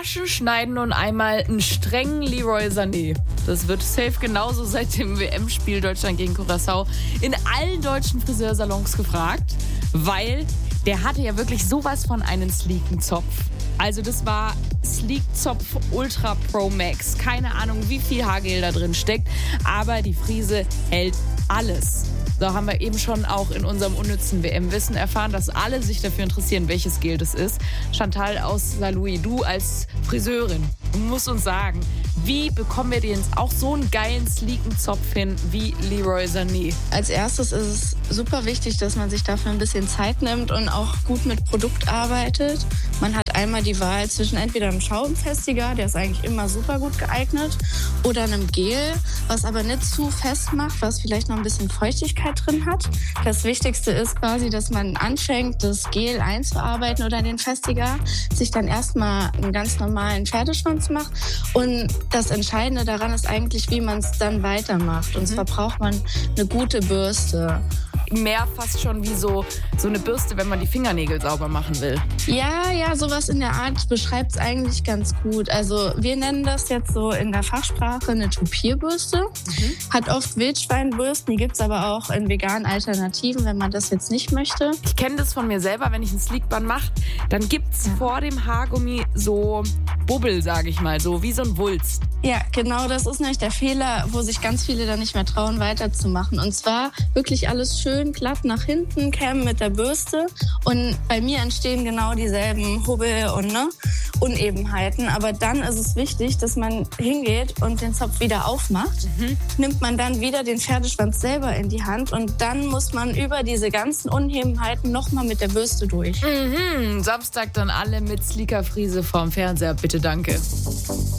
Waschen, schneiden und einmal einen strengen Leroy Sané. Das wird safe genauso seit dem WM-Spiel Deutschland gegen Curaçao in allen deutschen Friseursalons gefragt, weil der hatte ja wirklich sowas von einem sleeken Zopf. Also das war Sleek Zopf Ultra Pro Max. Keine Ahnung, wie viel Haargel da drin steckt, aber die Frise hält alles. So haben wir eben schon auch in unserem unnützen WM-Wissen erfahren, dass alle sich dafür interessieren, welches Gel das ist. Chantal aus Saarlouis, du als Friseurin, musst uns sagen, wie bekommen wir denn jetzt auch so einen geilen, sleeken Zopf hin wie Leroy Sané? Als erstes ist es super wichtig, dass man sich dafür ein bisschen Zeit nimmt und auch gut mit Produkt arbeitet. Man hat einmal die Wahl zwischen entweder einem Schaumfestiger, der ist eigentlich immer super gut geeignet, oder einem Gel, was aber nicht zu fest macht, was vielleicht noch ein bisschen Feuchtigkeit drin hat. Das Wichtigste ist quasi, dass man anfängt, das Gel einzuarbeiten oder den Festiger, sich dann erstmal einen ganz normalen Pferdeschwanz macht. Und das Entscheidende daran ist eigentlich, wie man es dann weitermacht. Und zwar braucht man eine gute Bürste. Mehr fast schon wie so eine Bürste, wenn man die Fingernägel sauber machen will. Ja, sowas in der Art beschreibt es eigentlich ganz gut. Also wir nennen das jetzt so in der Fachsprache eine Tupierbürste. Hat oft Wildschweinbürsten, die gibt es aber auch in veganen Alternativen, wenn man das jetzt nicht möchte. Ich kenne das von mir selber, wenn ich einen Sleekbun mache, dann gibt es vor dem Haargummi so Bubbel, sage ich mal, so wie so ein Wulst. Ja, genau, das ist nämlich der Fehler, wo sich ganz viele dann nicht mehr trauen, weiterzumachen. Und zwar wirklich alles schön glatt nach hinten kämmen mit der Bürste. Und bei mir entstehen genau dieselben Hubbel und Unebenheiten. Aber dann ist es wichtig, dass man hingeht und den Zopf wieder aufmacht. Nimmt man dann wieder den Pferdeschwanz selber in die Hand und dann muss man über diese ganzen Unebenheiten nochmal mit der Bürste durch. Samstag dann alle mit sleeker Frise vorm Fernseher. Bitte, danke.